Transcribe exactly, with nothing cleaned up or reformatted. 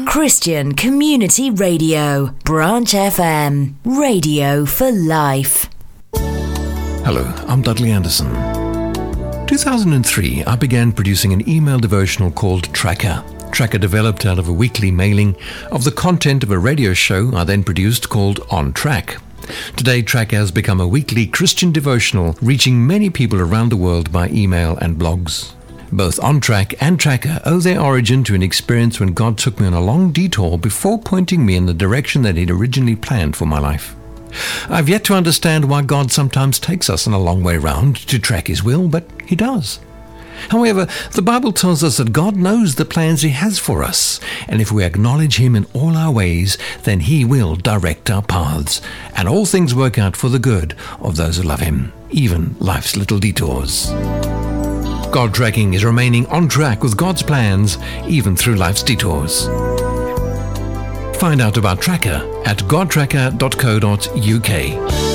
Christian Community Radio, Branch F M, radio for life. Hello, I'm Dudley Anderson. two thousand three, I began producing an email devotional called Tracker. Tracker developed out of a weekly mailing of the content of a radio show I then produced called On Track. Today, Tracker has become a weekly Christian devotional reaching many people around the world by email and blogs. Both On Track and Tracker owe their origin to an experience when God took me on a long detour before pointing me in the direction that He'd originally planned for my life. I've yet to understand why God sometimes takes us on a long way round to track His will, but He does. However, the Bible tells us that God knows the plans He has for us, and if we acknowledge Him in all our ways, then He will direct our paths, and all things work out for the good of those who love Him, even life's little detours. God Tracking is remaining on track with God's plans, even through life's detours. Find out about Tracker at god tracker dot co dot uk.